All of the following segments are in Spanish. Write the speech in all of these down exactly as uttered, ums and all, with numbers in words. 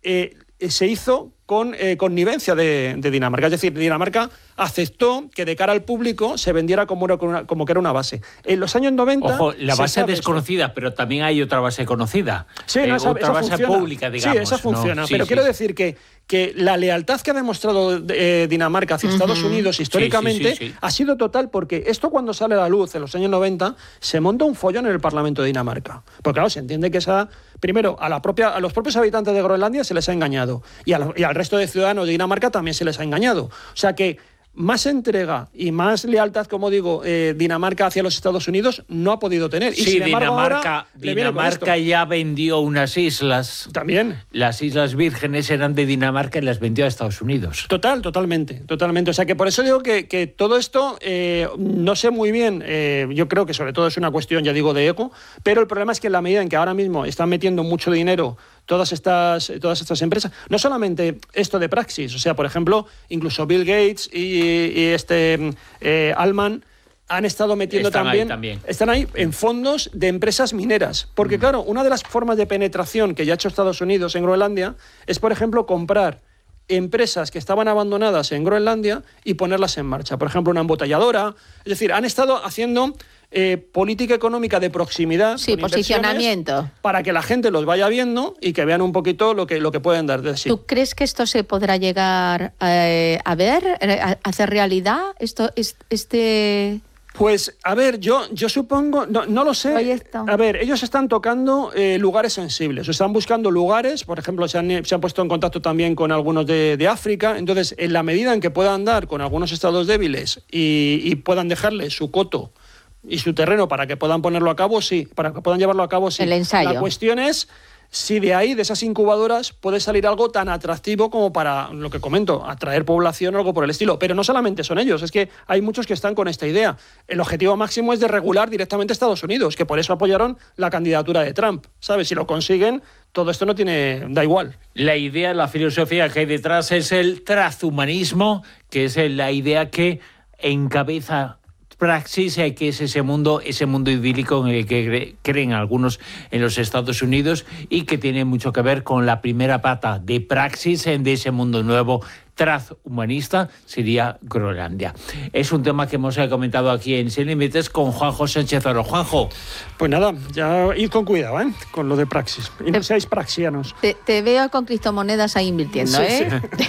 eh, se hizo con eh, connivencia de, de Dinamarca. Es decir, Dinamarca aceptó que de cara al público se vendiera como, una, como que era una base. En los años noventa... Ojo, la base es desconocida, esto. Pero también hay otra base conocida. Sí, no, eh, esa, otra esa base funciona. pública, digamos. Sí, esa funciona. ¿no? Pero sí, quiero sí. decir que, que la lealtad que ha demostrado eh, Dinamarca hacia uh-huh. Estados Unidos históricamente sí, sí, sí, sí. ha sido total, porque esto cuando sale a la luz en los años noventa se monta un follón en el Parlamento de Dinamarca. Porque claro, se entiende que esa... Primero, a, la propia, a los propios habitantes de Groenlandia se les ha engañado. Y, a, y al resto de ciudadanos de Dinamarca también se les ha engañado. O sea que más entrega y más lealtad, como digo, eh, Dinamarca hacia los Estados Unidos no ha podido tener. Y sí, sin embargo, Dinamarca, ahora Dinamarca ya vendió unas islas. También. Las Islas Vírgenes eran de Dinamarca y las vendió a Estados Unidos. Total, totalmente, totalmente. O sea que por eso digo que, que todo esto, eh, no sé muy bien, eh, yo creo que sobre todo es una cuestión, ya digo, de ego, pero el problema es que en la medida en que ahora mismo están metiendo mucho dinero todas estas, todas estas empresas, no solamente esto de Praxis, o sea, por ejemplo, incluso Bill Gates y, y este eh, Altman han estado metiendo están también, ahí también, están ahí en fondos de empresas mineras, porque mm. claro, una de las formas de penetración que ya ha hecho Estados Unidos en Groenlandia es, por ejemplo, comprar empresas que estaban abandonadas en Groenlandia y ponerlas en marcha. Por ejemplo, una embotelladora. Es decir, han estado haciendo eh, política económica de proximidad. Sí, posicionamiento. Para que la gente los vaya viendo y que vean un poquito lo que, lo que pueden dar de sí. ¿Tú crees que esto se podrá llegar eh, a ver, a hacer realidad? Esto, este... Pues, a ver, yo, yo supongo, no, no lo sé. A ver, ellos están tocando eh, lugares sensibles, están buscando lugares, por ejemplo, se han, se han puesto en contacto también con algunos de, de África, entonces, en la medida en que puedan dar con algunos estados débiles y, y puedan dejarle su coto y su terreno para que puedan ponerlo a cabo, sí, para que puedan llevarlo a cabo, sí. El ensayo. La cuestión es si de ahí, de esas incubadoras, puede salir algo tan atractivo como para, lo que comento, atraer población o algo por el estilo. Pero no solamente son ellos, es que hay muchos que están con esta idea. El objetivo máximo es de regular directamente a Estados Unidos, que por eso apoyaron la candidatura de Trump. ¿Sabes? Si lo consiguen, todo esto no tiene... da igual. La idea, la filosofía que hay detrás es el transhumanismo, que es la idea que encabeza Praxis, que es ese mundo, ese mundo idílico en el que creen algunos en los Estados Unidos y que tiene mucho que ver con la primera pata de Praxis, de ese mundo nuevo transhumanista, sería Groenlandia. Es un tema que hemos comentado aquí en Sin Límites con Juanjo Sánchez Oro. Juanjo. Pues nada, ya id con cuidado, ¿eh? Con lo de Praxis. Y no seáis praxianos. Te, te veo con criptomonedas ahí invirtiendo, sí, ¿eh? Sí.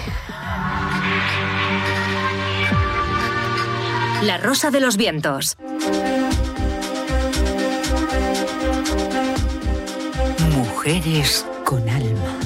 La Rosa de los Vientos. Mujeres con alma.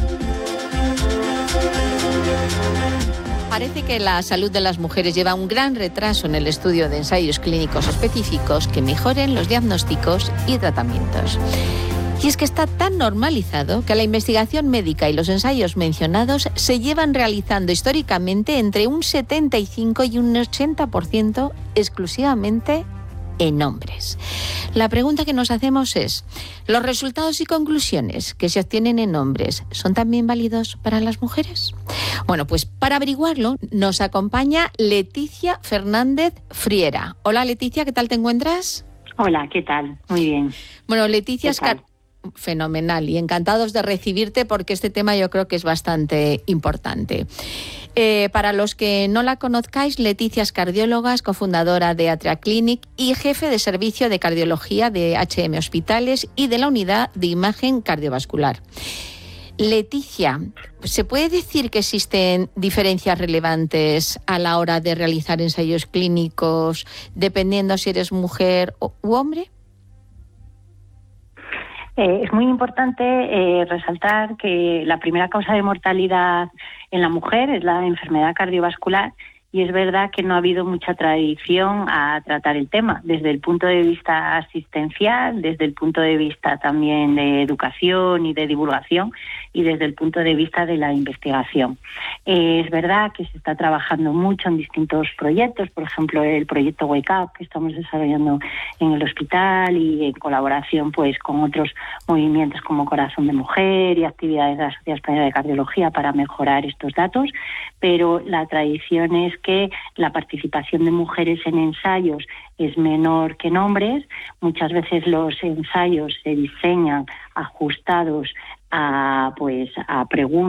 Parece que la salud de las mujeres lleva un gran retraso en el estudio de ensayos clínicos específicos que mejoren los diagnósticos y tratamientos. Y es que está tan normalizado que la investigación médica y los ensayos mencionados se llevan realizando históricamente entre un setenta y cinco y un ochenta por ciento exclusivamente en hombres. La pregunta que nos hacemos es, ¿los resultados y conclusiones que se obtienen en hombres son también válidos para las mujeres? Bueno, pues para averiguarlo nos acompaña Leticia Fernández Friera. Hola Leticia, ¿qué tal te encuentras? Hola, ¿qué tal? Muy bien. Bueno, Leticia es... Fenomenal y encantados de recibirte porque este tema yo creo que es bastante importante. Eh, para los que no la conozcáis, Leticia es cardióloga, es cofundadora de Atria Clinic y jefe de servicio de cardiología de H M Hospitales y de la unidad de imagen cardiovascular. Leticia, ¿se puede decir que existen diferencias relevantes a la hora de realizar ensayos clínicos dependiendo si eres mujer u hombre? Eh, es muy importante eh, resaltar que la primera causa de mortalidad en la mujer es la enfermedad cardiovascular y es verdad que no ha habido mucha tradición a tratar el tema desde el punto de vista asistencial, desde el punto de vista también de educación y de divulgación y desde el punto de vista de la investigación. Eh, es verdad que se está trabajando mucho en distintos proyectos, por ejemplo el proyecto Wake Up que estamos desarrollando en el hospital y en colaboración pues con otros movimientos como Corazón de Mujer y actividades de la Sociedad Española de Cardiología para mejorar estos datos, pero la tradición es que la participación de mujeres en ensayos es menor que en hombres. Muchas veces los ensayos se diseñan ajustados a pues a preguntas